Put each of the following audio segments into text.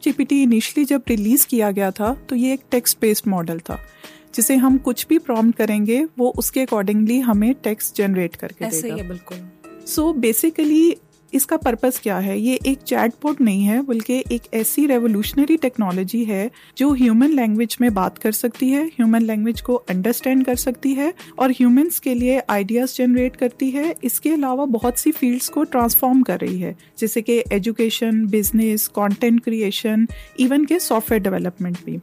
GPT initially जब release किया गया था तो ये एक टेक्स्ट बेस्ड मॉडल था, जिसे हम कुछ भी प्रॉम्प्ट करेंगे वो उसके अकॉर्डिंगली हमें टेक्स्ट जनरेट करके ऐसे देगा। ही है, बिल्कुल। सो बेसिकली इसका पर्पस क्या है? ये एक चैटबॉट नहीं है, बल्कि एक ऐसी रेवोल्यूशनरी टेक्नोलॉजी है जो ह्यूमन लैंग्वेज में बात कर सकती है, ह्यूमन लैंग्वेज को अंडरस्टैंड कर सकती है और ह्यूमंस के लिए आइडियाज जनरेट करती है। इसके अलावा बहुत सी फील्ड्स को ट्रांसफॉर्म कर रही है, जैसे कि education, business, content creation, even के सॉफ्टवेयर डेवलपमेंट भी।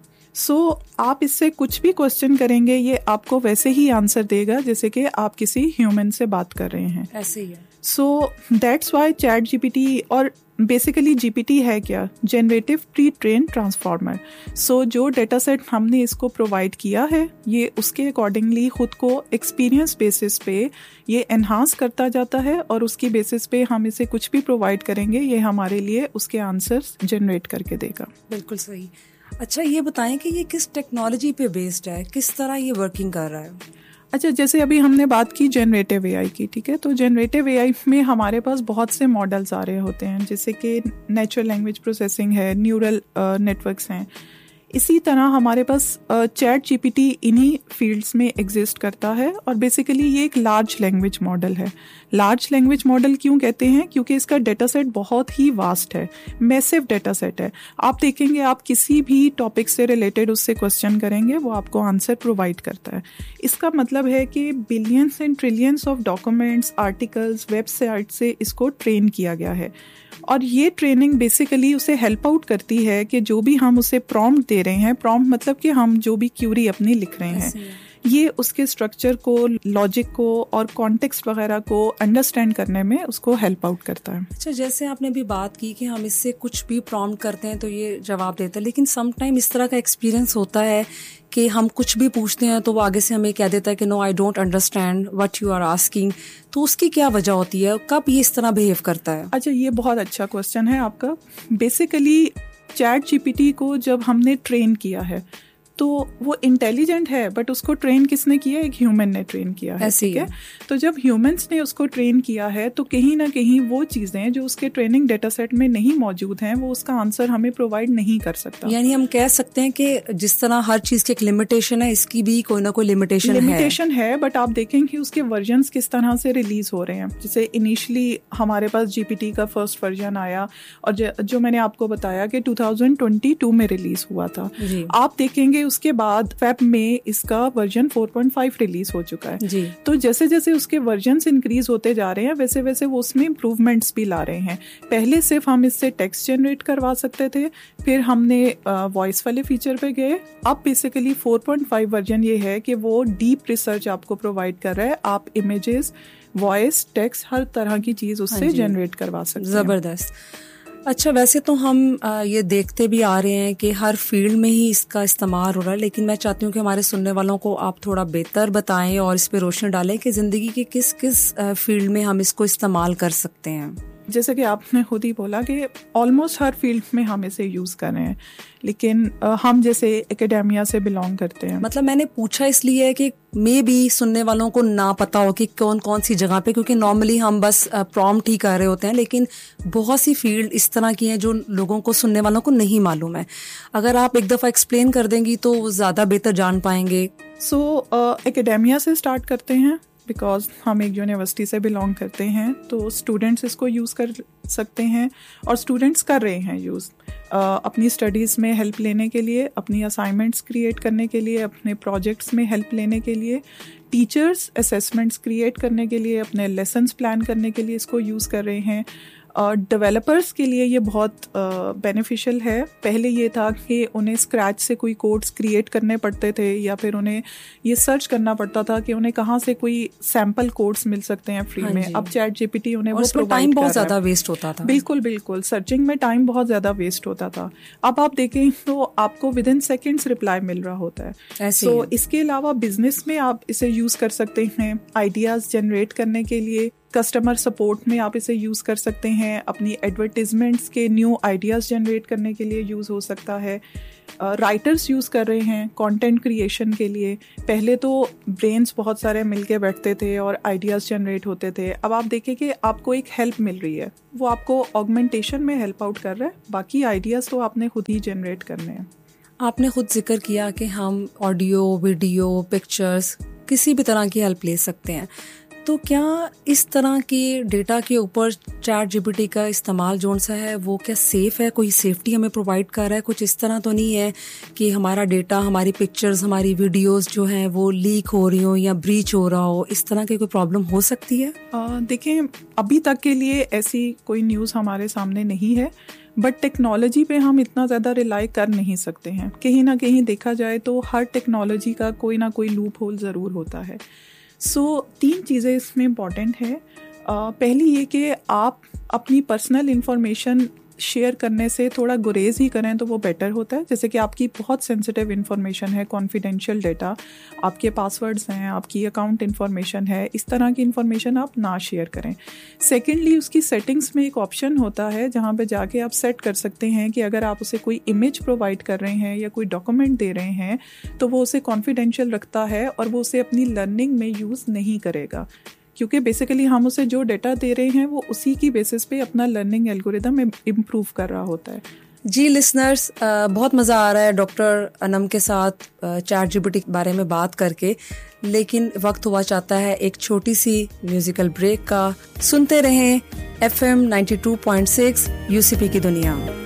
आप इससे कुछ भी क्वेश्चन करेंगे, ये आपको वैसे ही आंसर देगा जैसे कि आप किसी ह्यूमन से बात कर रहे हैं। ऐसे ही है। So that's why chat GPT, और बेसिकली जीपीटी है क्या? Generative pre train transformer. जो डेटा सेट हमने इसको प्रोवाइड किया है, ये उसके अकॉर्डिंगली खुद को एक्सपीरियंस बेसिस पे ये एनहांस करता जाता है और उसकी बेसिस पे हम इसे कुछ भी प्रोवाइड करेंगे, ये हमारे लिए उसके आंसर्स जनरेट करके देगा। बिल्कुल सही। अच्छा, ये बताएं कि ये किस टेक्नोलॉजी पे बेस्ड है, किस तरह ये वर्किंग कर रहा है? अच्छा, जैसे अभी हमने बात की जनरेटिव एआई की, ठीक है, तो जनरेटिव एआई में हमारे पास बहुत से मॉडल्स आ रहे होते हैं, जैसे कि नेचुरल लैंग्वेज प्रोसेसिंग है, न्यूरल नेटवर्क्स हैं। इसी तरह हमारे पास चैट जीपीटी इन्हीं फील्ड्स में एग्जिस्ट करता है और बेसिकली ये एक लार्ज लैंग्वेज मॉडल है। लार्ज लैंग्वेज मॉडल क्यों कहते हैं? क्योंकि इसका डेटा सेट बहुत ही वास्ट है, मैसिव डेटा सेट है। आप देखेंगे, आप किसी भी टॉपिक से रिलेटेड उससे क्वेश्चन करेंगे, वो आपको आंसर प्रोवाइड करता है। इसका मतलब है कि billions and trillions of documents, articles, website से इसको ट्रेन किया गया है और ये ट्रेनिंग बेसिकली उसे हेल्प आउट करती है कि जो भी हम उसे प्रॉम्प्ट दे रहे हैं, प्रॉम्प्ट मतलब कि हम जो भी क्यूरी अपनी लिख रहे हैं, ये उसके स्ट्रक्चर को, लॉजिक को और कॉन्टेक्स्ट वगैरह को अंडरस्टैंड करने में उसको हेल्प आउट करता है। अच्छा, जैसे आपने भी बात की कि हम इससे कुछ भी प्रॉम्प्ट करते हैं तो ये जवाब देता है, लेकिन सम टाइम इस तरह का एक्सपीरियंस होता है कि हम कुछ भी पूछते हैं तो वो आगे से हमें कह देता है कि no, I don't understand what you are asking. तो उसकी क्या वजह होती है, कब ये इस तरह बिहेव करता है? अच्छा, ये बहुत अच्छा क्वेश्चन है आपका। बेसिकली चैट जीपीटी को जब हमने ट्रेन किया है तो वो इंटेलिजेंट है, बट उसको ट्रेन किसने किया? एक ह्यूमन ने ट्रेन किया है, ठीक है। तो जब ह्यूमंस ने उसको ट्रेन किया है तो कहीं ना कहीं वो चीजें जो उसके ट्रेनिंग डेटा सेट में नहीं मौजूद हैं, वो उसका आंसर हमें प्रोवाइड नहीं कर सकता। यानी हम कह सकते हैं कि जिस तरह हर चीज की एक लिमिटेशन है, इसकी भी कोई ना कोई लिमिटेशन है। बट आप देखेंगे उसके वर्जन्स किस तरह से रिलीज हो रहे हैं। जैसे इनिशियली हमारे पास जीपीटी का फर्स्ट वर्जन आया और जो मैंने आपको बताया कि 2022 में रिलीज हुआ था। आप देखेंगे उसके बाद फेब में इसका वर्जन 4.5 रिलीज हो चुका है जी। तो जैसे जैसे उसके वर्जन्स इंक्रीज होते जा रहे हैं, वैसे वैसे वो उसमें इम्प्रूवमेंट्स भी ला रहे हैं। पहले सिर्फ हम इससे टेक्स्ट जनरेट करवा सकते थे, फिर हमने वॉइस वाले फीचर पे गए। अब बेसिकली 4.5 वर्जन ये है कि वो डीप रिसर्च आपको प्रोवाइड कर रहा है। आप इमेजेस, वॉइस, टेक्स्ट, हर तरह की चीज उससे जनरेट करवा सकते हैं। जबरदस्त। अच्छा, वैसे तो हम ये देखते भी आ रहे हैं कि हर फील्ड में ही इसका इस्तेमाल हो रहा है, लेकिन मैं चाहती हूँ कि हमारे सुनने वालों को आप थोड़ा बेहतर बताएं और इस पे रोशनी डालें कि ज़िंदगी के किस किस फील्ड में हम इसको इस्तेमाल कर सकते हैं। जैसे कि आपने खुद ही बोला कि ऑलमोस्ट हर फील्ड में हम इसे यूज़ कर रहे हैं, लेकिन हम जैसे एकेडेमिया से बिलोंग करते हैं। मतलब मैंने पूछा इसलिए है कि मे भी सुनने वालों को ना पता हो कि कौन कौन सी जगह पे, क्योंकि नॉर्मली हम बस प्रॉम्प्ट ही कर रहे होते हैं, लेकिन बहुत सी फील्ड इस तरह की हैं जो लोगों को, सुनने वालों को नहीं मालूम है। अगर आप एक दफ़ा एक्सप्लेन कर देंगी तो ज़्यादा बेहतर जान पाएंगे। एकेडेमिया से स्टार्ट करते हैं, बिकॉज हम एक यूनिवर्सिटी से बिलोंग करते हैं, तो स्टूडेंट्स इसको यूज़ कर सकते हैं और स्टूडेंट्स कर रहे हैं यूज़ अपनी स्टडीज़ में हेल्प लेने के लिए, अपनी असाइनमेंट्स क्रिएट करने के लिए, अपने प्रोजेक्ट्स में हेल्प लेने के लिए, टीचर्स असेसमेंट्स क्रिएट करने के लिए, अपने लेसन्स प्लान करने के लिए इसको यूज़ कर रहे हैं। डेवलपर्स के लिए ये बहुत बेनिफिशियल है। पहले ये था कि उन्हें स्क्रैच से कोई कोड्स क्रिएट करने पड़ते थे या फिर उन्हें ये सर्च करना पड़ता था कि उन्हें कहाँ से कोई सैम्पल कोड्स मिल सकते हैं फ्री में। अब चैट जीपीटी उन्हें वो प्रोवाइड कर रहा है। टाइम बहुत ज़्यादा वेस्ट होता था। बिल्कुल, सर्चिंग में टाइम बहुत ज़्यादा वेस्ट होता था। अब आप देखें तो आपको विद इन सेकेंड्स रिप्लाई मिल रहा होता है। इसके अलावा बिजनेस में आप इसे यूज़ कर सकते हैं आइडियाज़ जनरेट करने के लिए। कस्टमर सपोर्ट में आप इसे यूज़ कर सकते हैं, अपनी एडवर्टीजमेंट्स के न्यू आइडियाज़ जनरेट करने के लिए यूज़ हो सकता है। राइटर्स यूज़ कर रहे हैं कंटेंट क्रिएशन के लिए। पहले तो ब्रेन्स बहुत सारे मिलके बैठते थे और आइडियाज़ जनरेट होते थे। अब आप देखें कि आपको एक हेल्प मिल रही है, वो आपको ऑगमेंटेशन में हेल्प आउट कर रहा है, बाकी आइडियाज़ तो आपने खुद ही जनरेट करने हैं। आपने खुद जिक्र किया कि हम ऑडियो, वीडियो, पिक्चर्स किसी भी तरह की हेल्प ले सकते हैं, तो क्या इस तरह के डेटा के ऊपर ChatGPT का इस्तेमाल जोन सा है वो क्या सेफ़ है? कोई सेफ्टी हमें प्रोवाइड कर रहा है? कुछ इस तरह तो नहीं है कि हमारा डेटा, हमारी पिक्चर्स, हमारी वीडियोस जो हैं वो लीक हो रही हो या ब्रीच हो रहा हो, इस तरह की कोई प्रॉब्लम हो सकती है? देखें, अभी तक के लिए ऐसी कोई न्यूज़ हमारे सामने नहीं है, बट टेक्नोलॉजी पे हम इतना ज़्यादा रिलाई कर नहीं सकते हैं। कहीं ना कहीं देखा जाए तो हर टेक्नोलॉजी का कोई ना कोई लूप होल ज़रूर होता है। सो 3 चीज़ें इसमें इम्पॉर्टेंट है। पहली ये कि आप अपनी पर्सनल इन्फॉर्मेशन शेयर करने से थोड़ा गुरेज ही करें तो वो बेटर होता है। जैसे कि आपकी बहुत सेंसिटिव इन्फॉर्मेशन है, कॉन्फिडेंशियल डेटा, आपके पासवर्ड्स हैं, आपकी अकाउंट इन्फॉर्मेशन है, इस तरह की इन्फॉर्मेशन आप ना शेयर करें। सेकेंडली, उसकी सेटिंग्स में एक ऑप्शन होता है जहाँ पे जाके आप सेट कर सकते हैं कि अगर आप उसे कोई इमेज प्रोवाइड कर रहे हैं या कोई डॉक्यूमेंट दे रहे हैं तो वो उसे कॉन्फिडेंशियल रखता है और वो उसे अपनी लर्निंग में यूज़ नहीं करेगा, क्योंकि बेसिकली हम उसे जो डेटा दे रहे हैं वो उसी की बेसिस पे अपना लर्निंग एल्गोरिदम इम्प्रूव कर रहा होता है। जी लिसनर्स, बहुत मज़ा आ रहा है डॉक्टर अनम के साथ ChatGPT के बारे में बात करके, लेकिन वक्त हुआ चाहता है एक छोटी सी म्यूजिकल ब्रेक का। सुनते रहें FM 92.6 UCP की दुनिया।